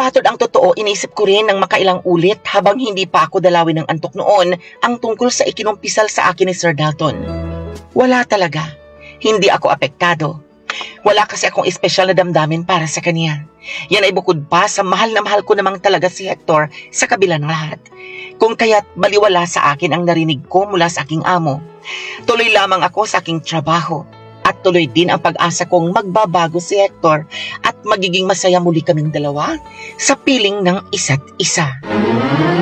Batod ang totoo, inisip ko rin ng makailang ulit habang hindi pa ako dalawin ng antok noon ang tungkol sa ikinumpisal sa akin ni Sir Dalton. Wala talaga. Hindi ako apektado. Wala kasi akong espesyal na damdamin para sa kanya. Yan ay bukod pa sa mahal na mahal ko namang talaga si Hector sa kabila ng lahat. Kung kaya't baliwala sa akin ang narinig ko mula sa aking amo. Tuloy lamang ako sa aking trabaho. At tuloy din ang pag-asa kong magbabago si Hector at magiging masaya muli kaming dalawa sa piling ng isa't isa.